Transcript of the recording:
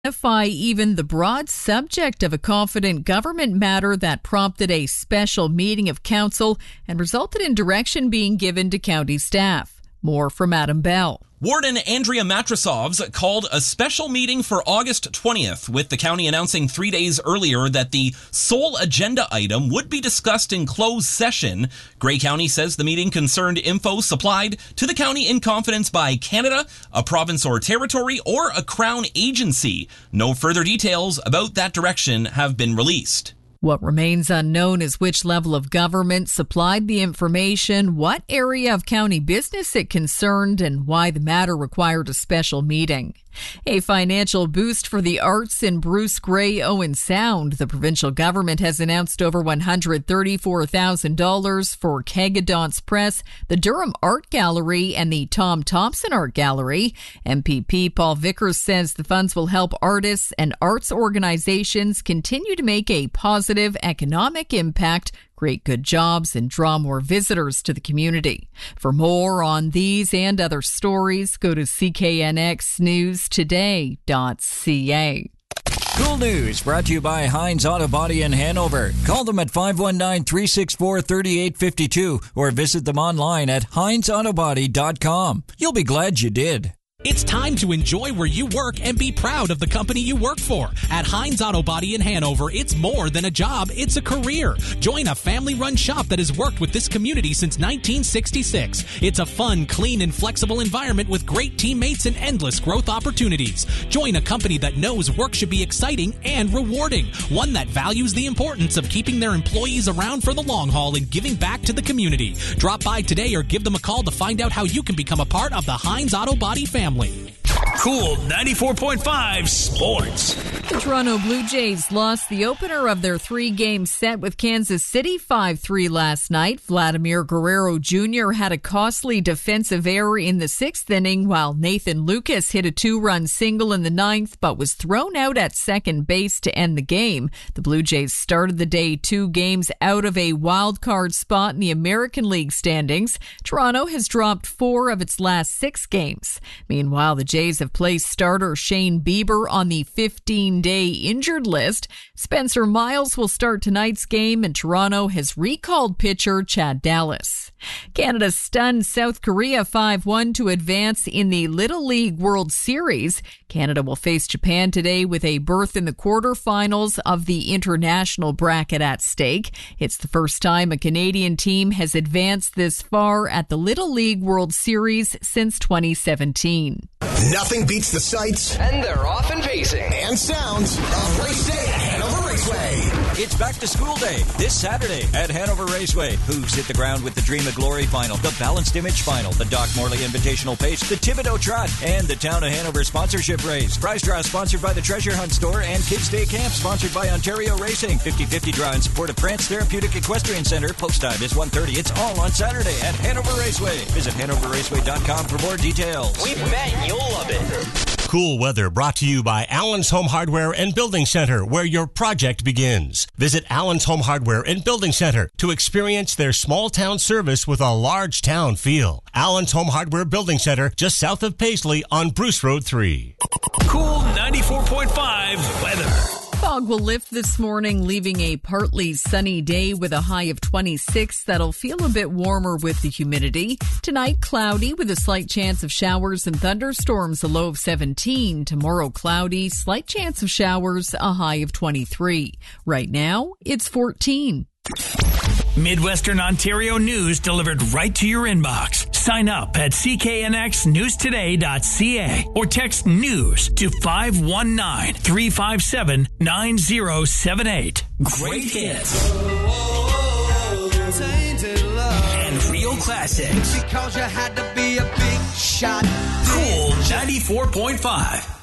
identify even the broad subject of a confident government matter that prompted a special meeting of council and resulted in direction being given to county staff. More from Adam Bell. Warden Andrea Matrasovs called a special meeting for August 20th, with the county announcing 3 days earlier that the sole agenda item would be discussed in closed session. Grey County says the meeting concerned info supplied to the county in confidence by Canada, a province or territory, or a crown agency. No further details about that direction have been released. What remains unknown is which level of government supplied the information, what area of county business it concerned, and why the matter required a special meeting. A financial boost for the arts in Bruce Grey Owen Sound. The provincial government has announced over $134,000 for Kegadance Press, the Durham Art Gallery, and the Tom Thompson Art Gallery. MPP Paul Vickers says the funds will help artists and arts organizations continue to make a positive economic impact, create good jobs, and draw more visitors to the community. For more on these and other stories, go to cknxnewstoday.ca. Cool News brought to you by Heinz Auto Body in Hanover. Call them at 519-364-3852 or visit them online at HeinzAutoBody.com. You'll be glad you did. It's time to enjoy where you work and be proud of the company you work for. At Heinz Auto Body in Hanover, it's more than a job, it's a career. Join a family-run shop that has worked with this community since 1966. It's a fun, clean, and flexible environment with great teammates and endless growth opportunities. Join a company that knows work should be exciting and rewarding. One that values the importance of keeping their employees around for the long haul and giving back to the community. Drop by today or give them a call to find out how you can become a part of the Heinz Auto Body family. Cool 94.5 Sports. The Toronto Blue Jays lost the opener of their three-game set with Kansas City 5-3 last night. Vladimir Guerrero Jr. had a costly defensive error in the sixth inning, while Nathan Lucas hit a two-run single in the ninth, but was thrown out at second base to end the game. The Blue Jays started the day 2 games out of a wild card spot in the American League standings. Toronto has dropped 4 of its last 6 games. Meanwhile, the Jays have placed starter Shane Bieber on the 15-day injured list. Spencer Miles will start tonight's game, and Toronto has recalled pitcher Chad Dallas. Canada stunned South Korea 5-1 to advance in the Little League World Series. Canada will face Japan today with a berth in the quarterfinals of the international bracket at stake. It's the first time a Canadian team has advanced this far at the Little League World Series since 2017. Nothing beats the sights, and they're often facing, and sounds of Race Day at Hanover Raceway. It's back to school day this Saturday at Hanover Raceway. Hooves hit the ground with the Dream of Glory Final, the Balanced Image Final, the Doc Morley Invitational Pace, the Thibodeau Trot, and the Town of Hanover Sponsorship Race. Prize draw sponsored by the Treasure Hunt Store and Kids Day Camp sponsored by Ontario Racing. 50-50 draw in support of France Therapeutic Equestrian Center. Post time is 1:30. It's all on Saturday at Hanover Raceway. Visit HanoverRaceway.com for more details. We bet you'll love it. Cool weather brought to you by Allen's Home Hardware and Building Center, where your project begins. Visit Allen's Home Hardware and Building Center to experience their small town service with a large town feel. Allen's Home Hardware Building Center, just south of Paisley on Bruce Road 3. Cool 94.5 weather. Fog will lift this morning, leaving a partly sunny day with a high of 26. That'll feel a bit warmer with the humidity. Tonight, cloudy with a slight chance of showers and thunderstorms, a low of 17. Tomorrow, cloudy, slight chance of showers, a high of 23. Right now, it's 14. Midwestern Ontario news delivered right to your inbox. Sign up at cknxnewstoday.ca or text NEWS to 519-357-9078. Great hits and real classics. Because you had to be a big shot. Cool 94.5.